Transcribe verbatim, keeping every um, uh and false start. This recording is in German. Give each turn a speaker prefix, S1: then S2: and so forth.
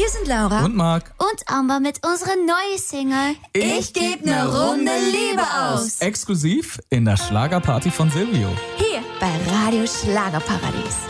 S1: Wir sind Laura
S2: und Marc
S3: und Amber mit unserer neuen Single
S1: Ich geb ne Runde Liebe aus.
S2: Exklusiv in der Schlagerparty von Silvio.
S1: Hier bei Radio Schlagerparadies.